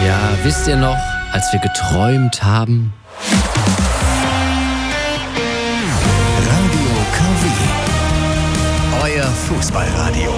Ja, wisst ihr noch, als wir geträumt haben? Radio KW. Euer Fußballradio.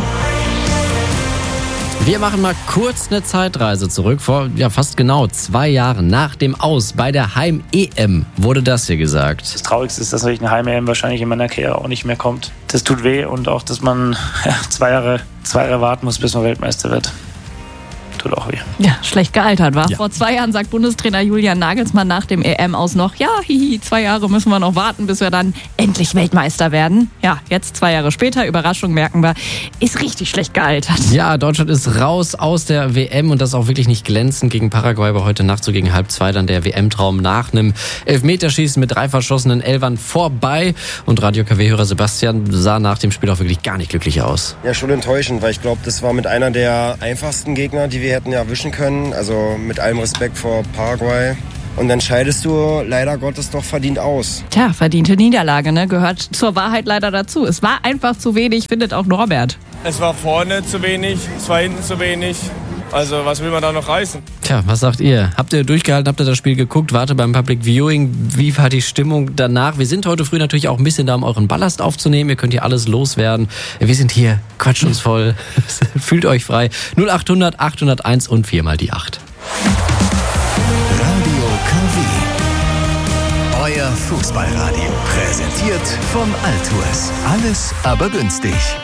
Wir machen mal kurz eine Zeitreise zurück. Vor fast genau 2 Jahren nach dem Aus bei der Heim-EM wurde das hier gesagt. Das Traurigste ist, dass natürlich eine Heim-EM wahrscheinlich in meiner Karriere auch nicht mehr kommt. Das tut weh und auch, dass man 2 Jahre warten muss, bis man Weltmeister wird. Tut auch weh. Ja, schlecht gealtert, war. Ja. Vor 2 Jahren sagt Bundestrainer Julian Nagelsmann nach dem EM aus noch, 2 Jahre müssen wir noch warten, bis wir dann endlich Weltmeister werden. Ja, jetzt 2 Jahre später, Überraschung, merken wir, ist richtig schlecht gealtert. Ja, Deutschland ist raus aus der WM und das auch wirklich nicht glänzend gegen Paraguay, aber heute Nacht so gegen 1:30 dann der WM-Traum nach einem Elfmeterschießen mit 3 verschossenen Elfern vorbei. Und Radio KW-Hörer Sebastian sah nach dem Spiel auch wirklich gar nicht glücklich aus. Ja, schon enttäuschend, weil ich glaube, das war mit einer der einfachsten Gegner, die wir hätten erwischen können. Also mit allem Respekt vor Paraguay. Und dann scheidest du leider Gottes doch verdient aus. Tja, verdiente Niederlage, ne? Gehört zur Wahrheit leider dazu. Es war einfach zu wenig, findet auch Norbert. Es war vorne zu wenig, es war hinten zu wenig. Also was will man da noch reißen? Tja, was sagt ihr? Habt ihr durchgehalten, habt ihr das Spiel geguckt? Warte beim Public Viewing. Wie war die Stimmung danach? Wir sind heute früh natürlich auch ein bisschen da, um euren Ballast aufzunehmen. Ihr könnt hier alles loswerden. Wir sind hier, quatscht uns voll. Fühlt euch frei. 0800 801 und 4 mal die 8. Radio KW. Euer Fußballradio. Präsentiert von Altours. Alles aber günstig.